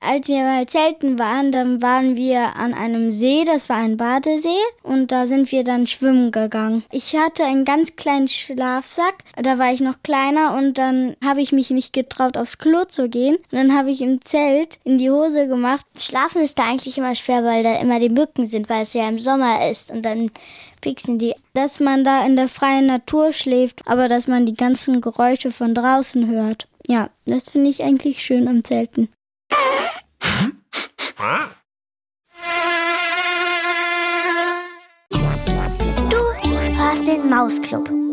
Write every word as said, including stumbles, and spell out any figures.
als wir mal zelten waren, dann waren wir an einem See, das war ein Badesee, und da sind wir dann schwimmen gegangen. Ich hatte einen ganz kleinen Schlafsack, da war ich noch kleiner und dann habe ich mich nicht getraut, aufs Klo zu gehen. Und dann habe ich im Zelt in die Hose gemacht. Schlafen ist da eigentlich immer schwer, weil da immer die Mücken sind, weil es ja im Sommer ist und dann pieksen die. Dass man da in der freien Natur schläft, aber dass man die ganzen Geräusche von draußen hört. Ja, das finde ich eigentlich schön am Zelten. Du hörst den Mausclub.